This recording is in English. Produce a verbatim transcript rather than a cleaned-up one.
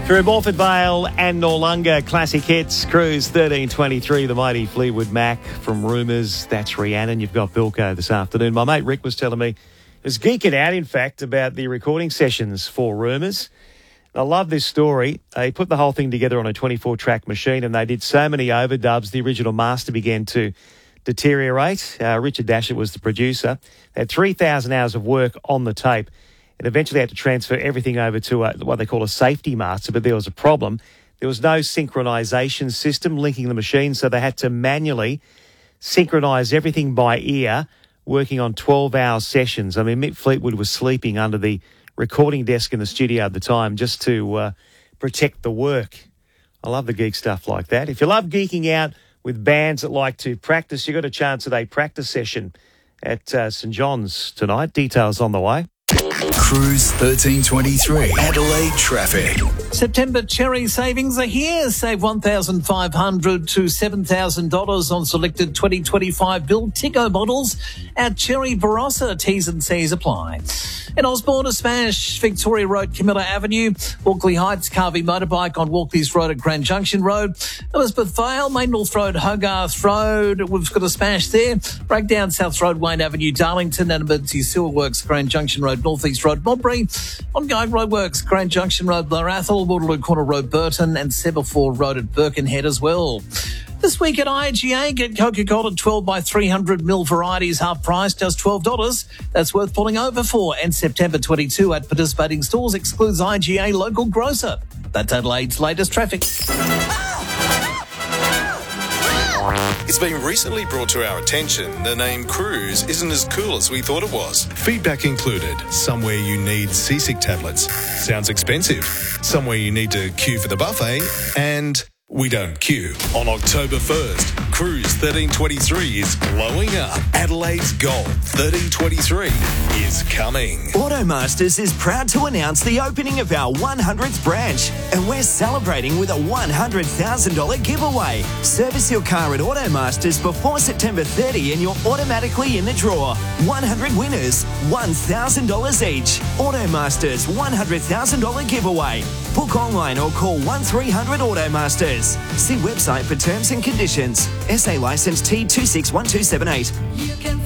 Through Morford Vale and Noarlunga, classic hits, Cruise thirteen twenty-three, the mighty Fleetwood Mac from Rumours. That's Rhiannon. You've got Bilko this afternoon. My mate Rick was telling me, he was geeking out, in fact, about the recording sessions for Rumours. I love this story. They put the whole thing together on a twenty-four track machine and they did so many overdubs, the original master began to deteriorate. Uh, Richard Dashett was the producer. They had three thousand hours of work on the tape. And eventually had to transfer everything over to a, what they call a safety master, but there was a problem. There was no synchronisation system linking the machine, so they had to manually synchronise everything by ear, working on twelve-hour sessions. I mean, Mick Fleetwood was sleeping under the recording desk in the studio at the time just to uh, protect the work. I love the geek stuff like that. If you love geeking out with bands that like to practice, you got a chance at a practice session at uh, St John's tonight. Details on the way. Cruise thirteen twenty-three, Adelaide traffic. September cherry savings are here. Save one thousand five hundred dollars to seven thousand dollars on selected twenty twenty-five Bill Tico models at Cherry Barossa. T's and C's apply. In Osborne, a smash, Victoria Road, Camilla Avenue, Walkley Heights, Carvey Motorbike on Walkley's Road at Grand Junction Road, Elizabeth Vale, Main North Road, Hogarth Road, we've got a smash there. Breakdown, South Road, Wayne Avenue, Darlington, and Emergency Sewer Works, Grand Junction Road, North East Road, Modbury, ongoing roadworks, Grand Junction Road, Blarathal, Waterloo Corner Road, Burton, and Semaphore Road at Birkenhead as well. This week at I G A, get Coca-Cola twelve by three hundred milliliter varieties half price, just twelve dollars. That's worth pulling over for. And September twenty-second at participating stores excludes I G A local grocer. That's Adelaide's latest traffic. It's been recently brought to our attention the name Cruise isn't as cool as we thought it was. Feedback included, somewhere you need seasick tablets. Sounds expensive. Somewhere you need to queue for the buffet, and we don't queue. On October first, Cruise thirteen twenty-three is blowing up. Adelaide's Gold thirteen twenty-three is coming. Automasters is proud to announce the opening of our one hundredth branch, and we're celebrating with a one hundred thousand dollars giveaway. Service your car at Automasters before September thirtieth and you're automatically in the draw. one hundred winners, one thousand dollars each. Automasters one hundred thousand dollars giveaway. Book online or call one three hundred Automasters. See website for terms and conditions. S A licence T two six one two seven eight.